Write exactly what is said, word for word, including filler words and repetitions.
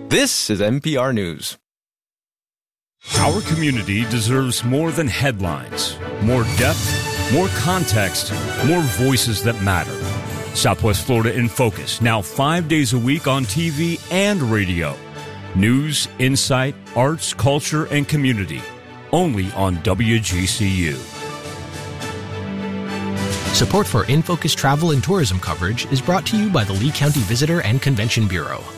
This is N P R News. Our community deserves more than headlines, more depth, more context, more voices that matter. Southwest Florida in Focus, now five days a week on T V and radio. News, insight, arts, culture, and community. Only on W G C U. Support for In Focus travel and tourism coverage is brought to you by the Lee County Visitor and Convention Bureau.